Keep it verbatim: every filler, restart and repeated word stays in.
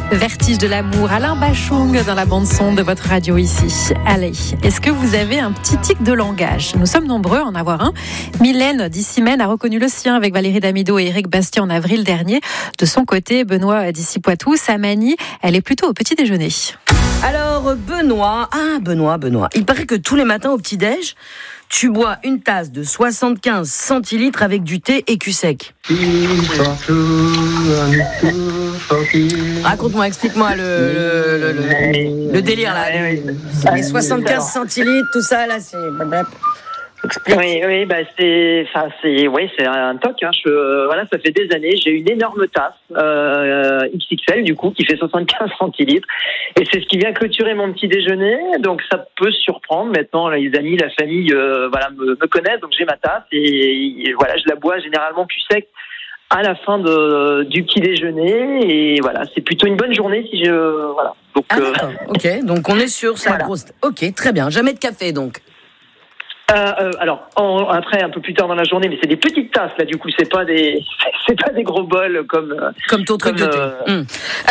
Vertige de l'amour, Alain Bachung dans la bande-son de votre radio ici. Allez, est-ce que vous avez un petit tic de langage ? Nous sommes nombreux à en avoir un. Mylène d'Issy-Maine a reconnu le sien avec Valérie Damido et Éric Bastien en avril dernier. De son côté, Benoît d'Issy-Poitou, sa manie, elle est plutôt au petit déjeuner. Alors Benoît, ah Benoît, Benoît, il paraît que tous les matins au petit-déj, tu bois une tasse de soixante-quinze centilitres avec du thé et cul sec. Raconte-moi, explique-moi le, le, le, le, le délire là. Les soixante-quinze centilitres, tout ça là, c'est... Oui, oui, bah c'est, enfin c'est, oui, c'est un toc. Hein. Je, euh, voilà, ça fait des années. J'ai une énorme tasse euh, X X L du coup qui fait soixante-quinze centilitres, et c'est ce qui vient clôturer mon petit déjeuner. Donc ça peut surprendre. Maintenant, les amis, la famille, euh, voilà, me, me connaissent. Donc j'ai ma tasse et, et voilà, je la bois généralement cul sec à la fin de du petit déjeuner. Et voilà, c'est plutôt une bonne journée si je, voilà. Donc, ah, euh, ok, donc on est sur sa voilà. grosse. Ok, très bien. Jamais de café donc. Euh, euh, alors en, après un peu plus tard dans la journée, mais c'est des petites tasses là, du coup c'est pas des c'est pas des gros bols comme comme ton truc comme, de thé. Euh, mmh.